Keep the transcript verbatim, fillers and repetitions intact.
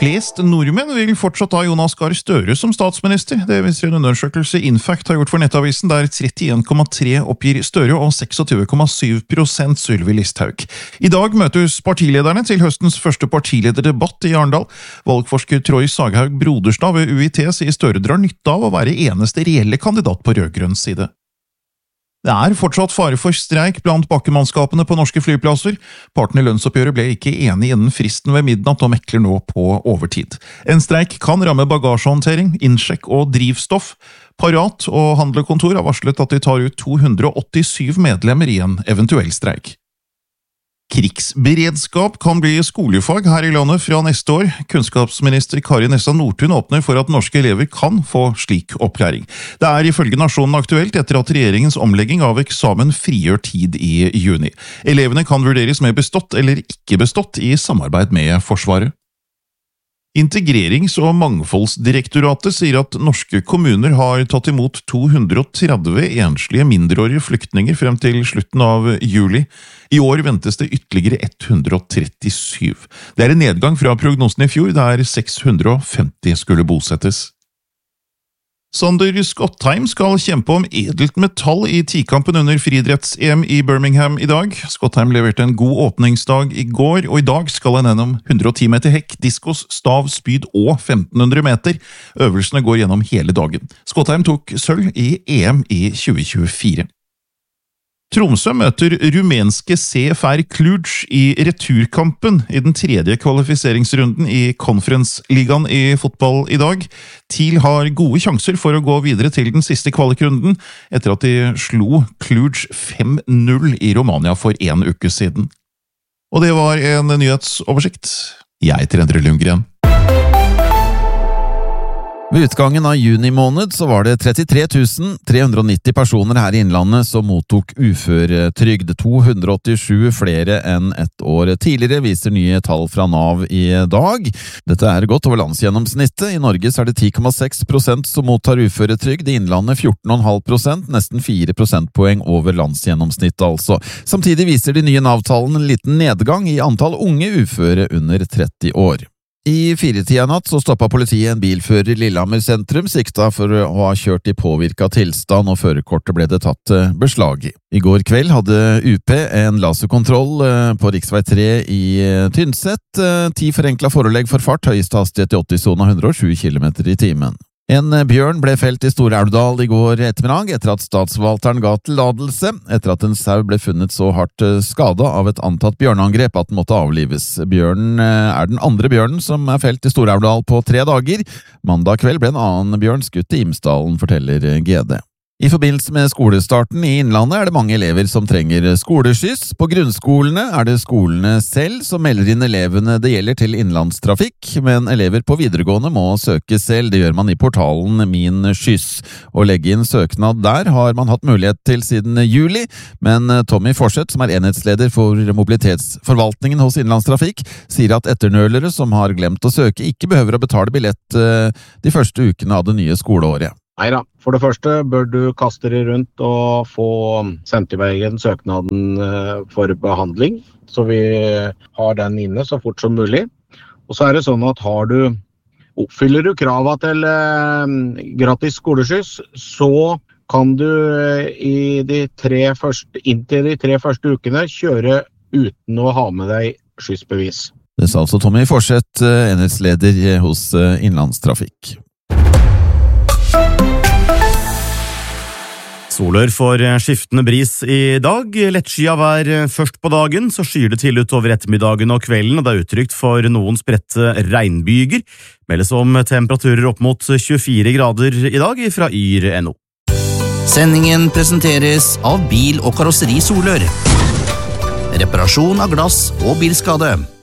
Flest nordmenn vil fortsatt ha Jonas Gahr Støre som statsminister. Det viser en undersøkelse Infact har gjort for Nettavisen, der trettien komma tre oppgir Støre og tjueseks komma syv prosent Sylvi Listhaug. I dag møtes partilederne til høstens første partilederdebatt i Arendal. Valgforsker Troy Saghaug Broderstad ved U I T sier Støre drar nytte av å være eneste reelle kandidat på rød-grønn side. Det er fortsatt fare for streik blant bakkemannskapene på norske flyplasser. Partene i lønnsoppgjøret ble ikke enige innen fristen ved midnatt og mekler nå på overtid. En streik kan ramme bagasjehåndtering, innsjekk og drivstoff. Parat og handlekontor har varslet at de tar ut to hundre og åttisyv medlemmer i en eventuell streik. Krigsberedskap kan bli skolefag her i landet fra neste år. Kunnskapsminister Kari Nessa Nordtun åpner for at norske elever kan få slik opplæring. Det er ifølge Nasjonen aktuelt etter at regjeringens omlegging av eksamen frigjør tid i juni. Elevene kan vurderes med bestått eller ikke bestått i samarbeid med Forsvaret. Integrerings- og mangfoldsdirektoratet sier at norske kommuner har tatt imot to hundre og tretti enslige mindreårige flyktninger frem til slutten av juli. I år ventes det ytterligere ett hundre og trettisyv. Det er en nedgang fra prognosen i fjor, der seks hundre og femti skulle bosettes. Sander Skottheim skal kjempe om edelt metall i tikampen under friidretts-E M i Birmingham i dag. Skottheim leverte en god åpningsdag i går, og i dag skal han gjennom hundre og ti meter hekk, diskos, stav, spyd og femten hundre meter. Øvelsene går gjennom hele dagen. Skottheim tok sølv i E M i tjue tjuefire. Tromsø møter rumenske C F R Cluj i returkampen i den tredje kvalifiseringsrunden i Conference-ligaen i fotball i dag. TIL har gode sjanser for å gå videre til den siste kvalikrunden, etter at de slo Cluj fem null i Romania for en uke siden. Og det var en nyhetsoversikt. Jeg heter Endre Lundgren. Ved utgangen av juni måned så var det trettitre tusen tre hundre og nitti personer her i Innlandet som mottok uføretrygd, to hundre og åttisju flere enn et år tidligere, viser nye tall fra Nav i dag. Dette er godt over landsgjennomsnittet. I Norge så er det ti komma seks prosent som mottar uføretrygd, i Innlandet fjorten komma fem prosent, nesten fire prosentpoeng over landsgjennomsnittet altså. Samtidig viser de nye Nav-tallene en liten nedgang i antall unge uføre under tretti år. I firetida natt så stoppet politiet en bilfører i Lillehammer sentrum, sikta for å ha kjørt i påvirket tilstand, og førerkortet ble det tatt beslag i. I går kveld hadde U P en laserkontroll på riksvei tre i Tynset. Ti forenklet forelegg for fart, høyeste hastighet i åtti-sona, hundre og sju kilometer i timen. En bjørn ble felt i Stor-Aurdal i går ettermiddag etter at statsforvalteren ga tillatelse, etter at en sau ble funnet så hardt skadet av et antatt bjørneangrep at den måtte avlives. Bjørnen er den andre bjørnen som er felt i Stor-Aurdal på tre dager. Mandag kveld ble en annen bjørn skutt i Imsdalen, forteller G D. I forbindelse med skolestarten i Innlandet er det mange elever som trenger skoleskyss. På grunnskolene er det skolene selv som melder inn elevene det gjelder til innlandstrafikk, men elever på videregående må søke selv. Det gjør man i portalen Min Skyss. Å legge inn søknad der har man hatt mulighet til siden juli, men Tommy Forseth, som er enhetsleder for mobilitetsforvaltningen hos Innlandstrafikk, sier at etternølere som har glemt å søke ikke behøver å betale billett de første ukene av det nye skoleåret. Neida, for det første bør du kaste deg rundt og få sendt i veien søknaden for behandling, så vi har den inne så fort som mulig. Og så er det sånn at har du, oppfyller du kravet til eh, gratis skoleskyss, så kan du i de tre første, inntil de tre første ukene kjøre uten å ha med deg skyssbevis. Det sa altså Tommy Forseth, enhetsleder hos Innlandstrafikk. Solør for skiftende bris i dag. Lettskyet vær først på dagen, så skyer det til utover ettermiddagen og kvelden, og det er utrygt for noen spredte regnbyger. Meldes om temperaturer opp mot tjuefire grader i dag fra yr punktum no. Sendingen presenteres av Bil- og Karosseri Solør. Reparasjon av glass og bilskade.